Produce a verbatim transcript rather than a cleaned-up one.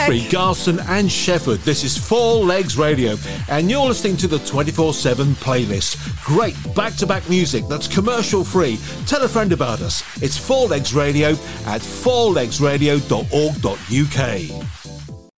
Shrewsbury, Garston and Shefford. This is Four Legs Radio, and you're listening to the twenty-four seven playlist. Great back-to-back music that's commercial-free. Tell a friend about us. It's Four Legs Radio at four legs radio dot org dot uk.